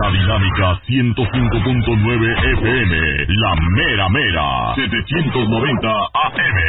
La Dinámica 105.9 FM, la mera mera, 790 AM.